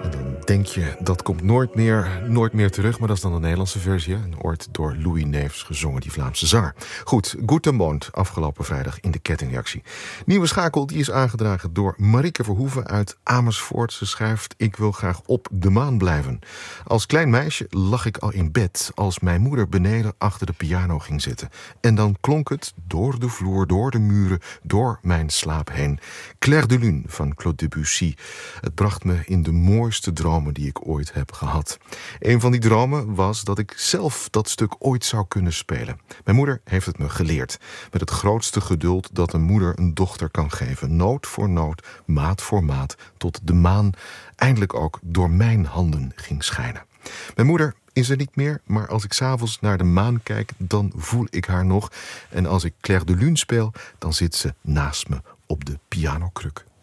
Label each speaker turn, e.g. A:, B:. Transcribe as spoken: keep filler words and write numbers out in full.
A: En dan denk je, dat komt nooit meer, nooit meer terug. Maar dat is dan de Nederlandse versie. Hè? Ooit door Louis Neefs gezongen, die Vlaamse zanger. Goed, Guten Mond, afgelopen vrijdag in de kettingreactie. Nieuwe schakel, die is aangedragen door Marieke Verhoeven uit Amersfoort. Ze schrijft, ik wil graag op de maan blijven. Als klein meisje lag ik al in bed als mijn moeder beneden achter de piano ging zitten. En dan klonk het door de vloer, door de muren, door mijn slaap heen. Clair de Lune van Claude Debussy. Het bracht me in de mooiste dromen die ik ooit heb gehad. Een van die dromen was dat ik zelf dat stuk ooit zou kunnen spelen. Mijn moeder heeft het me geleerd. Met het grootste geduld dat een moeder een dochter kan geven. Noot voor noot, maat voor maat, tot de maan eindelijk ook door mijn handen ging schijnen. Mijn moeder is er niet meer, maar als ik 's avonds naar de maan kijk, dan voel ik haar nog. En als ik Clair de Lune speel, dan zit ze naast me op de pianokruk.